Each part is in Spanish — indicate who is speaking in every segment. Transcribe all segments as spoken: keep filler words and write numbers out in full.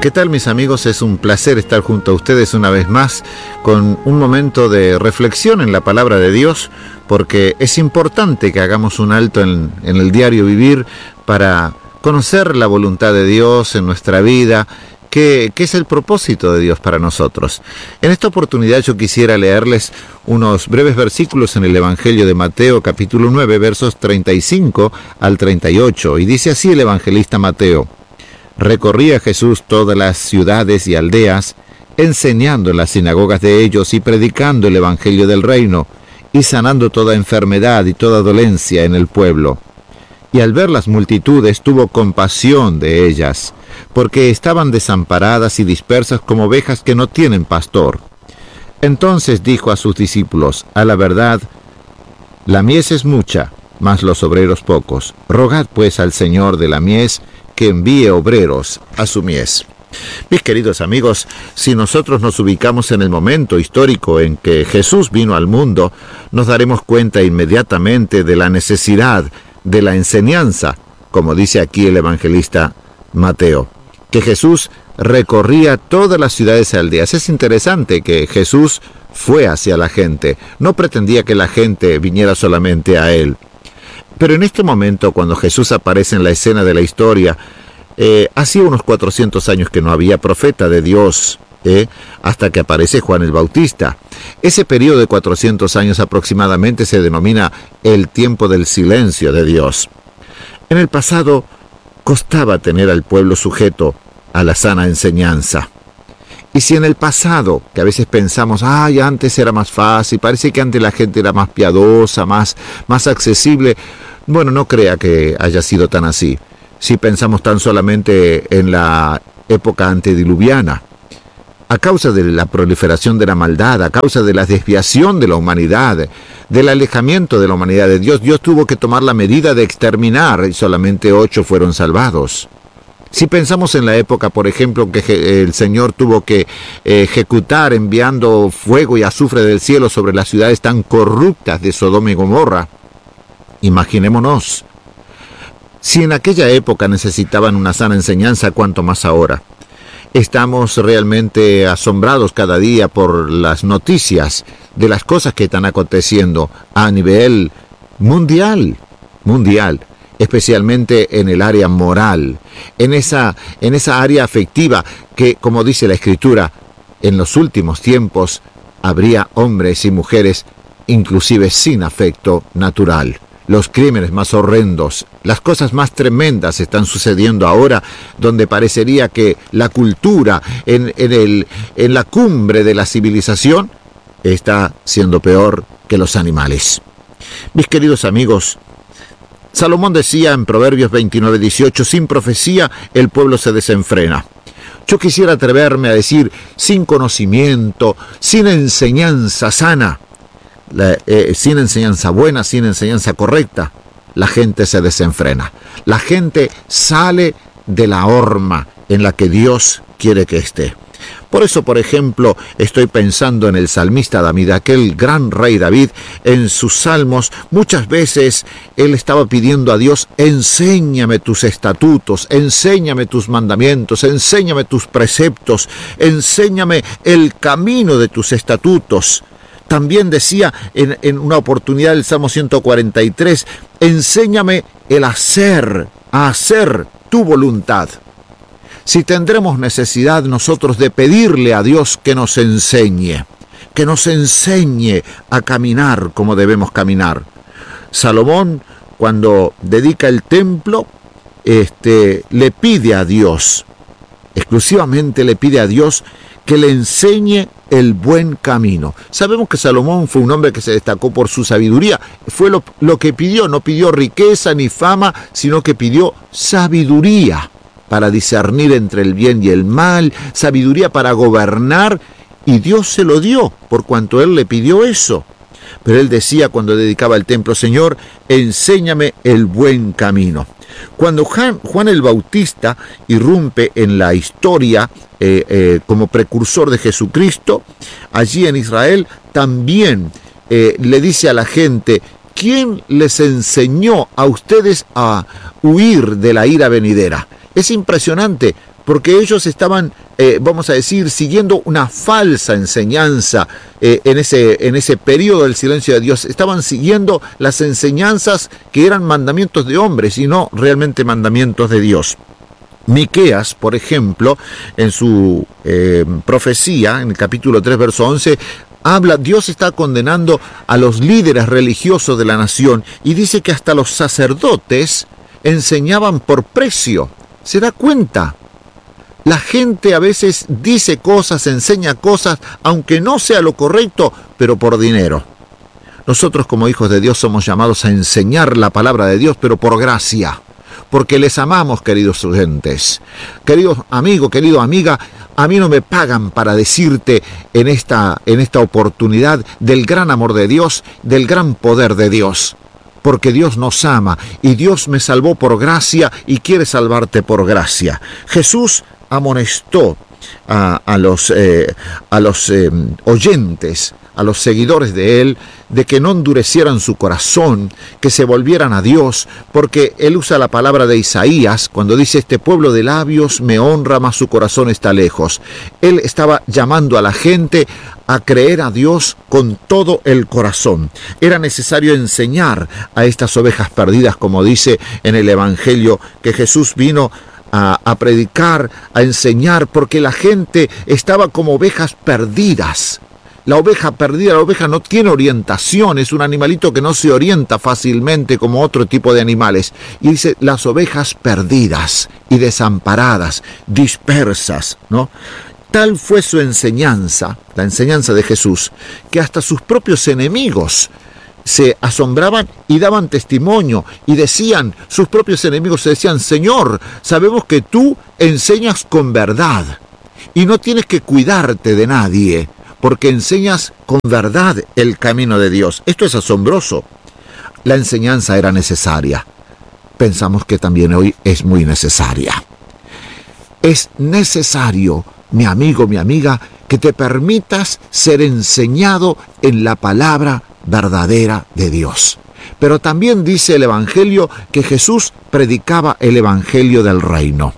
Speaker 1: ¿Qué tal, mis amigos? Es un placer estar junto a ustedes una vez más con un momento de reflexión en la palabra de Dios, porque es importante que hagamos un alto en, en el diario vivir para conocer la voluntad de Dios en nuestra vida, qué, qué es el propósito de Dios para nosotros. En esta oportunidad yo quisiera leerles unos breves versículos en el Evangelio de Mateo, capítulo nueve, versos treinta y cinco al treinta y ocho, y dice así el evangelista Mateo: Recorría Jesús todas las ciudades y aldeas, enseñando en las sinagogas de ellos y predicando el evangelio del reino, y sanando toda enfermedad y toda dolencia en el pueblo. Y al ver las multitudes tuvo compasión de ellas, porque estaban desamparadas y dispersas como ovejas que no tienen pastor. Entonces dijo a sus discípulos: A la verdad, la mies es mucha, mas los obreros pocos. Rogad pues al Señor de la mies que envíe obreros a su mies. Mis queridos amigos, si nosotros nos ubicamos en el momento histórico en que Jesús vino al mundo, nos daremos cuenta inmediatamente de la necesidad de la enseñanza, como dice aquí el evangelista Mateo, que Jesús recorría todas las ciudades y aldeas. Es interesante que Jesús fue hacia la gente, no pretendía que la gente viniera solamente a él. Pero en este momento, cuando Jesús aparece en la escena de la historia, eh, hacía unos cuatrocientos años que no había profeta de Dios, eh, hasta que aparece Juan el Bautista. Ese periodo de cuatrocientos años aproximadamente se denomina el tiempo del silencio de Dios. En el pasado, costaba tener al pueblo sujeto a la sana enseñanza. Y si en el pasado, que a veces pensamos, ay, antes era más fácil, parece que antes la gente era más piadosa, más, más accesible, bueno, no crea que haya sido tan así. Si pensamos tan solamente en la época antediluviana, a causa de la proliferación de la maldad, a causa de la desviación de la humanidad, del alejamiento de la humanidad de Dios, Dios tuvo que tomar la medida de exterminar y solamente ocho fueron salvados. Si pensamos en la época, por ejemplo, que el Señor tuvo que ejecutar enviando fuego y azufre del cielo sobre las ciudades tan corruptas de Sodoma y Gomorra, imaginémonos, si en aquella época necesitaban una sana enseñanza, ¿cuánto más ahora? Estamos realmente asombrados cada día por las noticias de las cosas que están aconteciendo a nivel mundial, mundial. Especialmente en el área moral, en esa, en esa área afectiva que, como dice la Escritura, en los últimos tiempos habría hombres y mujeres inclusive sin afecto natural. Los crímenes más horrendos, las cosas más tremendas están sucediendo ahora, donde parecería que la cultura en, en, el, en la cumbre de la civilización está siendo peor que los animales. Mis queridos amigos, Salomón decía en Proverbios veintinueve dieciocho, sin profecía el pueblo se desenfrena. Yo quisiera atreverme a decir, sin conocimiento, sin enseñanza sana, la, eh, sin enseñanza buena, sin enseñanza correcta, la gente se desenfrena. La gente sale de la horma en la que Dios quiere que esté. Por eso, por ejemplo, estoy pensando en el salmista David, aquel gran rey David. En sus salmos, muchas veces él estaba pidiendo a Dios: enséñame tus estatutos, enséñame tus mandamientos, enséñame tus preceptos, enséñame el camino de tus estatutos. También decía en, en una oportunidad el Salmo ciento cuarenta y tres, enséñame el hacer, a hacer tu voluntad. Si tendremos necesidad nosotros de pedirle a Dios que nos enseñe, que nos enseñe a caminar como debemos caminar. Salomón, cuando dedica el templo, este, le pide a Dios, exclusivamente le pide a Dios que le enseñe el buen camino. Sabemos que Salomón fue un hombre que se destacó por su sabiduría. Fue lo, lo que pidió, no pidió riqueza ni fama, sino que pidió sabiduría para discernir entre el bien y el mal, sabiduría para gobernar, y Dios se lo dio, por cuanto él le pidió eso. Pero él decía cuando dedicaba el templo: Señor, enséñame el buen camino. Cuando Juan, Juan el Bautista irrumpe en la historia eh, eh, como precursor de Jesucristo, allí en Israel, también eh, le dice a la gente: ¿quién les enseñó a ustedes a huir de la ira venidera? Es impresionante, porque ellos estaban, eh, vamos a decir, siguiendo una falsa enseñanza eh, en ese, en ese periodo del silencio de Dios. Estaban siguiendo las enseñanzas que eran mandamientos de hombres y no realmente mandamientos de Dios. Miqueas, por ejemplo, en su eh, profecía, en el capítulo tres, verso once, habla, Dios está condenando a los líderes religiosos de la nación y dice que hasta los sacerdotes enseñaban por precio. ¿Se da cuenta? La gente a veces dice cosas, enseña cosas, aunque no sea lo correcto, pero por dinero. Nosotros como hijos de Dios somos llamados a enseñar la palabra de Dios, pero por gracia, porque les amamos, queridos oyentes. Queridos amigos, querido amiga, a mí no me pagan para decirte en esta, en esta oportunidad del gran amor de Dios, del gran poder de Dios. Porque Dios nos ama y Dios me salvó por gracia y quiere salvarte por gracia. Jesús amonestó a, a los, eh, a los eh, oyentes, a los seguidores de Él, de que no endurecieran su corazón, que se volvieran a Dios, porque Él usa la palabra de Isaías cuando dice: este pueblo de labios me honra, mas su corazón está lejos. Él estaba llamando a la gente a creer a Dios con todo el corazón. Era necesario enseñar a estas ovejas perdidas, como dice en el Evangelio, que Jesús vino a, a predicar, a enseñar, porque la gente estaba como ovejas perdidas. La oveja perdida, la oveja no tiene orientación, es un animalito que no se orienta fácilmente como otro tipo de animales. Y dice, las ovejas perdidas y desamparadas, dispersas, ¿no? Tal fue su enseñanza, la enseñanza de Jesús, que hasta sus propios enemigos se asombraban y daban testimonio y decían, sus propios enemigos decían: Señor, sabemos que tú enseñas con verdad y no tienes que cuidarte de nadie, porque enseñas con verdad el camino de Dios. Esto es asombroso. La enseñanza era necesaria. Pensamos que también hoy es muy necesaria. Es necesario, mi amigo, mi amiga, que te permitas ser enseñado en la palabra verdadera de Dios. Pero también dice el Evangelio que Jesús predicaba el Evangelio del reino.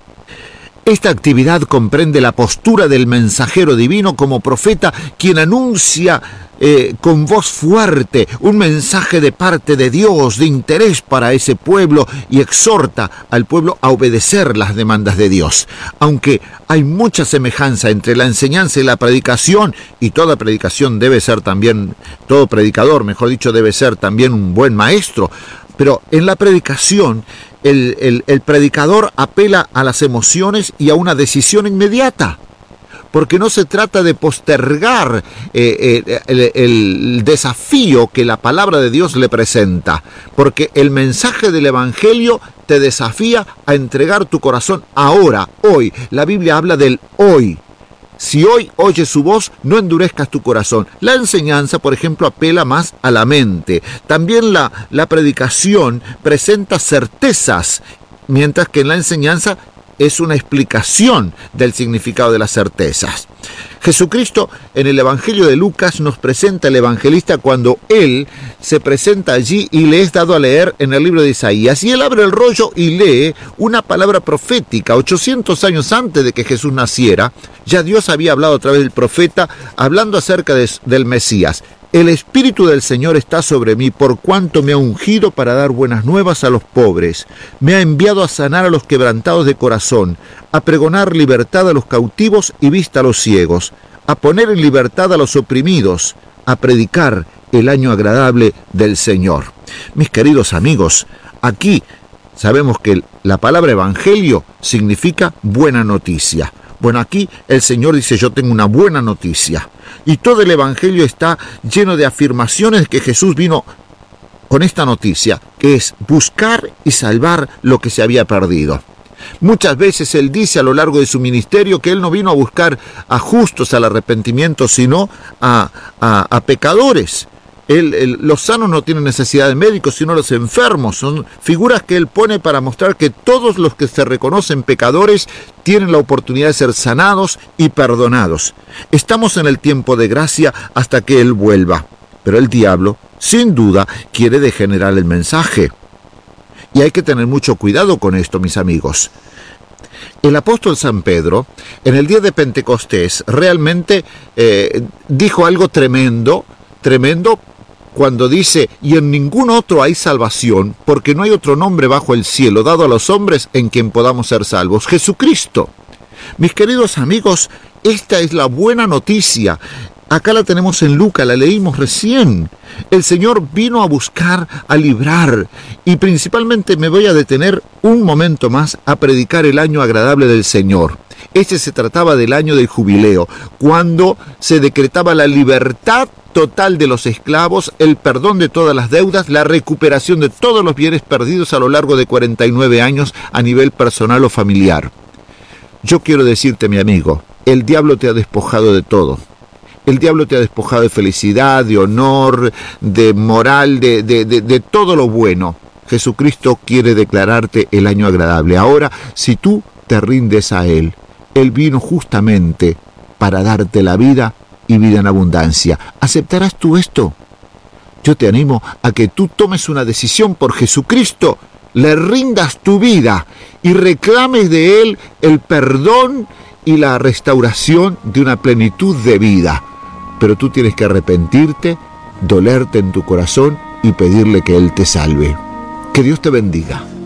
Speaker 1: Esta actividad comprende la postura del mensajero divino como profeta, quien anuncia eh, con voz fuerte un mensaje de parte de Dios, de interés para ese pueblo, y exhorta al pueblo a obedecer las demandas de Dios. Aunque hay mucha semejanza entre la enseñanza y la predicación, y toda predicación debe ser también, todo predicador, mejor dicho, debe ser también un buen maestro, pero en la predicación El, el, el predicador apela a las emociones y a una decisión inmediata, porque no se trata de postergar eh, eh, el, el desafío que la palabra de Dios le presenta, porque el mensaje del Evangelio te desafía a entregar tu corazón ahora, hoy. La Biblia habla del hoy. Si hoy oyes su voz, no endurezcas tu corazón. La enseñanza, por ejemplo, apela más a la mente. También la, la predicación presenta certezas, mientras que en la enseñanza es una explicación del significado de las certezas. Jesucristo en el Evangelio de Lucas nos presenta el evangelista cuando él se presenta allí y le es dado a leer en el libro de Isaías. Y él abre el rollo y lee una palabra profética. ochocientos años antes de que Jesús naciera, ya Dios había hablado a través del profeta, hablando acerca de, del Mesías. El Espíritu del Señor está sobre mí, por cuanto me ha ungido para dar buenas nuevas a los pobres. Me ha enviado a sanar a los quebrantados de corazón, a pregonar libertad a los cautivos y vista a los ciegos, a poner en libertad a los oprimidos, a predicar el año agradable del Señor. Mis queridos amigos, aquí sabemos que la palabra evangelio significa buena noticia. Bueno, aquí el Señor dice: yo tengo una buena noticia. Y todo el Evangelio está lleno de afirmaciones que Jesús vino con esta noticia, que es buscar y salvar lo que se había perdido. Muchas veces Él dice a lo largo de su ministerio que Él no vino a buscar a justos al arrepentimiento, sino a, a, a pecadores. Él, él, los sanos no tienen necesidad de médicos, sino los enfermos. Son figuras que Él pone para mostrar que todos los que se reconocen pecadores tienen la oportunidad de ser sanados y perdonados. Estamos en el tiempo de gracia hasta que Él vuelva. Pero el diablo, sin duda, quiere degenerar el mensaje. Y hay que tener mucho cuidado con esto, mis amigos. El apóstol San Pedro, en el día de Pentecostés, realmente eh, dijo algo tremendo, tremendo, cuando dice, y en ningún otro hay salvación, porque no hay otro nombre bajo el cielo dado a los hombres en quien podamos ser salvos. Jesucristo. Mis queridos amigos, esta es la buena noticia. Acá la tenemos en Lucas, la leímos recién. El Señor vino a buscar, a librar, y principalmente me voy a detener un momento más a predicar el año agradable del Señor. Este se trataba del año del jubileo, cuando se decretaba la libertad total de los esclavos, el perdón de todas las deudas, la recuperación de todos los bienes perdidos a lo largo de cuarenta y nueve años a nivel personal o familiar. Yo quiero decirte, mi amigo, el diablo te ha despojado de todo. El diablo te ha despojado de felicidad, de honor, de moral, de, de, de, de todo lo bueno. Jesucristo quiere declararte el año agradable. Ahora, si tú te rindes a Él, Él vino justamente para darte la vida y vida en abundancia. ¿Aceptarás tú esto? Yo te animo a que tú tomes una decisión por Jesucristo, le rindas tu vida y reclames de Él el perdón y la restauración de una plenitud de vida. Pero tú tienes que arrepentirte, dolerte en tu corazón y pedirle que Él te salve. Que Dios te bendiga.